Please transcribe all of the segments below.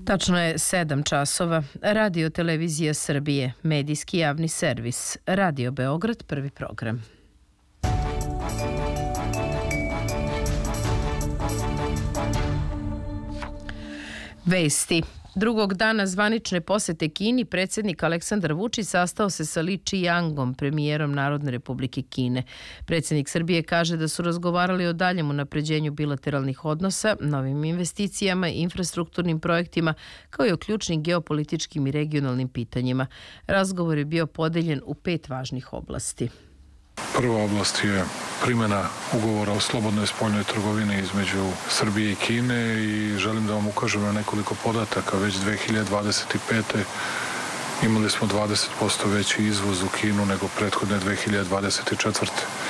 Tačno je 7 časova. Radio Televizija Srbije, medijski javni servis. Radio Beograd, prvi program. Vesti. Drugog dana zvanične posete Kini predsjednik Aleksandar Vučić sastao se sa Li Čiangom, premijerom Narodne republike Kine. Predsjednik Srbije kaže da su razgovarali o daljem unapređenju bilateralnih odnosa, novim investicijama i infrastrukturnim projektima, kao i o ključnim geopolitičkim i regionalnim pitanjima. Razgovor je bio podeljen u 5 važnih oblasti. Prva oblast je primjena ugovora o slobodnoj spoljnoj trgovini između Srbije i Kine i želim da vam ukažem na nekoliko podataka. Već 2025. imali smo 20% veći izvoz u Kinu nego prethodne 2024.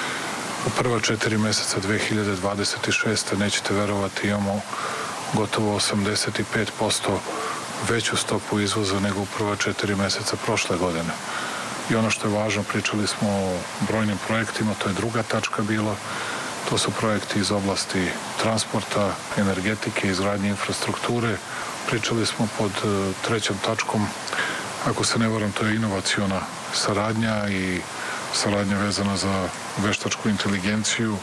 U prva 4 meseca 2026. nećete verovati, imamo gotovo 85% veću stopu izvoza nego u prva 4 meseca prošle godine. I ono što je važno, pričali smo o brojnim projektima, to je druga tačka bila. To su projekti iz oblasti transporta, energetike, izgradnje infrastrukture. Pričali smo pod trećom tačkom, ako se ne varam, to je inovaciona saradnja i saradnja vezana za veštačku inteligenciju,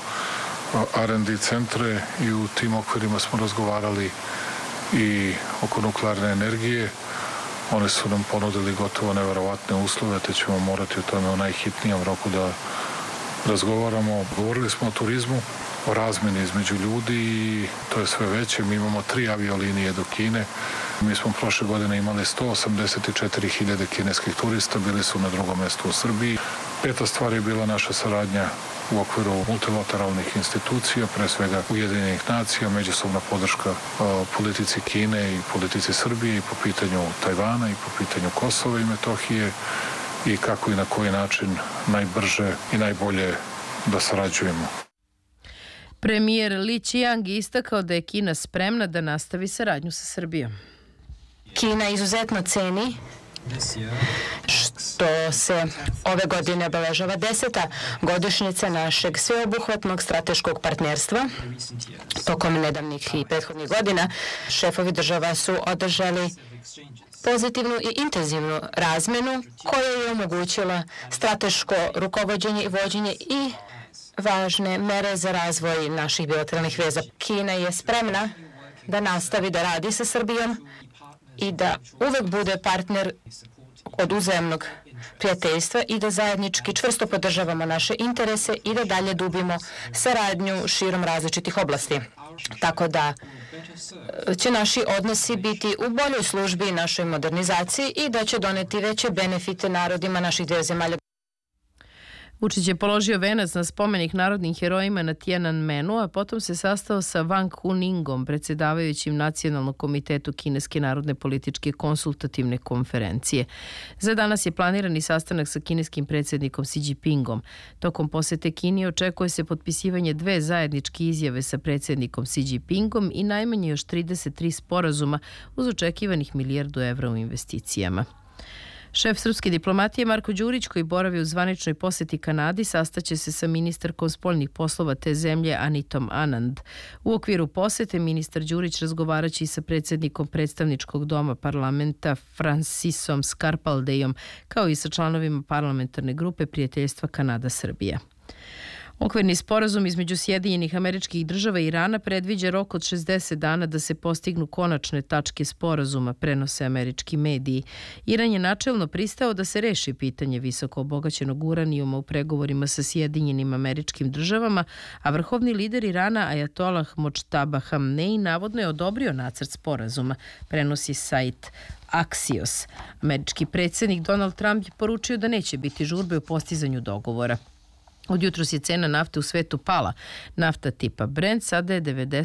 R&D centre i u tim okvirima smo razgovarali i oko nuklearne energije. One su nam ponudili gotovo neverovatne uslove, te ćemo morati o tome u najhitnijem roku da razgovaramo. Govorili smo o turizmu, o razmeni između ljudi i to je sve veće. Mi imamo 3 aviolinije do Kine. Mi smo prošle godine imali 184.000 kineskih turista, bili su na drugom mjestu u Srbiji. 5. stvar je bila naša saradnja u okviru multilateralnih institucija, pre svega Ujedinjenih nacija, međusobna podrška politici Kine i politici Srbije i po pitanju Tajvana i po pitanju Kosova i Metohije i kako i na koji način najbrže i najbolje da sarađujemo. Premijer Li Čiang istakao da je Kina spremna da nastavi saradnju sa Srbijom. Kina izuzetno ceni što se ove godine obeležava 10. godišnjica našeg sveobuhvatnog strateškog partnerstva. Tokom nedavnih i prethodnih godina šefovi država su održali pozitivnu i intenzivnu razmenu koja je omogućila strateško rukovođenje i vođenje i važne mere za razvoj naših bilateralnih veza. Kina je spremna da nastavi da radi sa Srbijom i da uvek bude partner od uzajamnog prijateljstva i da zajednički čvrsto podržavamo naše interese i da dalje dubimo saradnju širom različitih oblasti. Tako da će naši odnosi biti u boljoj službi našoj modernizaciji i da će doneti veće benefite narodima naših dvije zemalja. Vučić je položio venac na spomenik narodnim herojima na Tiananmenu, a potom se sastao sa Wang Huningom, predsjedavajućim Nacionalnog komitetu Kineske narodne političke konsultativne konferencije. Za danas je planiran i sastanak sa kineskim predsjednikom Xi Jinpingom. Tokom posete Kini očekuje se potpisivanje 2 zajedničke izjave sa predsjednikom Xi Jinpingom i najmanje još 33 sporazuma uz očekivanih milijardu evra u investicijama. Šef srpske diplomatije Marko Đurić, koji boravi u zvaničnoj poseti Kanadi, sastaće se sa ministarkom spoljnih poslova te zemlje Anitom Anand. U okviru posete ministar Đurić razgovaraće i sa predsjednikom predstavničkog doma parlamenta Francisom Scarpaldejom, kao i sa članovima parlamentarne grupe prijateljstva Kanada-Srbija. Okvirni sporazum između Sjedinjenih Američkih Država i Irana predviđa rok od 60 dana da se postignu konačne tačke sporazuma, prenose američki mediji. Iran je načelno pristao da se reši pitanje visoko obogaćenog uranijuma u pregovorima sa Sjedinjenim Američkim Državama, a vrhovni lider Irana Ajatolah Močtaba Hamnei navodno je odobrio nacrt sporazuma, prenosi sajt Axios. Američki predsjednik Donald Trump je poručio da neće biti žurbe u postizanju dogovora. Od jutros je cena nafte u svetu pala. Nafta tipa Brent sada je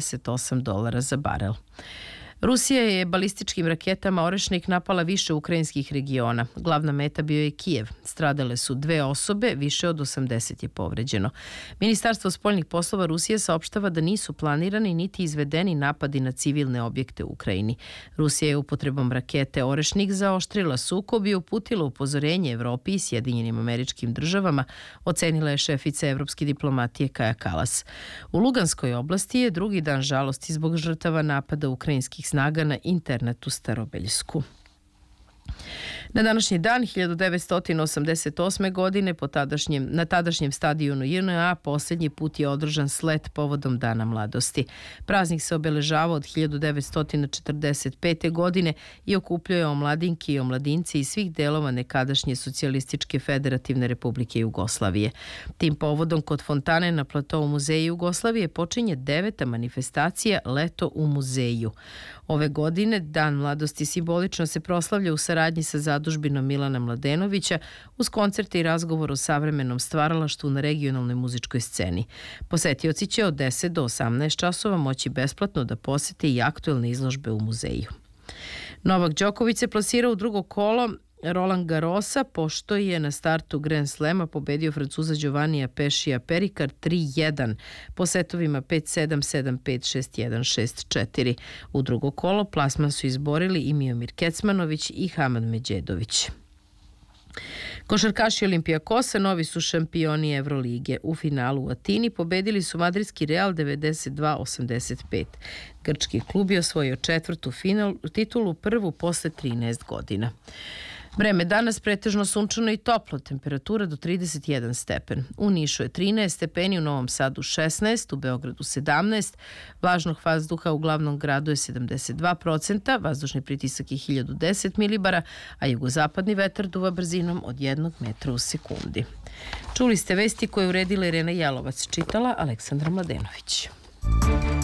$98 za barel. Rusija je balističkim raketama Orešnik napala više ukrajinskih regiona. Glavna meta bio je Kijev. Stradale su 2 osobe, više od 80 je povređeno. Ministarstvo spoljnih poslova Rusije saopštava da nisu planirani niti izvedeni napadi na civilne objekte u Ukrajini. Rusija je upotrebom rakete Orešnik zaoštrila sukob i uputila upozorenje Evropi i Sjedinjenim Američkim Državama, ocenila je šefica evropske diplomatije Kaja Kalas. U Luganskoj oblasti je drugi dan žalosti zbog žrtava napada ukrajinskih snaga na internetu Starobeljsku. Na današnji dan 1988. godine na tadašnjem stadionu JNA posljednji put je održan slet povodom Dana mladosti. Praznik se obeležava od 1945. godine i okupljuje omladinke i omladinci iz svih delova nekadašnje Socijalističke federativne republike Jugoslavije. Tim povodom kod fontane na platovu Muzeja Jugoslavije počinje 9. manifestacija Leto u muzeju. Ove godine Dan mladosti simbolično se proslavlja u saradnji sa zadužbinom Milana Mladenovića uz koncerte i razgovor o savremenom stvaralaštvu na regionalnoj muzičkoj sceni. Posetioci će od 10 do 18 časova moći besplatno da posete i aktuelne izložbe u muzeju. Novak Đoković se plasirao u drugo kolo Roland Garrosa, pošto je na startu Grand Slema pobedio Francuza Giovannija Pescia Pericard 3-1 po setovima 5-7, 7-5, 6-1, 6-4. U drugo kolo plasman su izborili i Miomir Kecmanović i Hamad Međedović. Košarkaši Olimpijakosa novi su šampioni Evrolige. U finalu u Atini pobedili su madridski Real 92-85. Grčki klub je osvojio 4. titulu, prvu posle 13 godina. Vreme danas pretežno sunčano i toplo, temperatura do 31 stepen. U Nišu je 13 stepeni, u Novom Sadu 16, u Beogradu 17, vlažnog vazduha u glavnom gradu je 72%, vazdušni pritisak je 1010 milibara, a jugozapadni vetar duva brzinom od 1 metra u sekundi. Čuli ste vesti koje uredila Irena Jalovac, čitala Aleksandra Mladenović.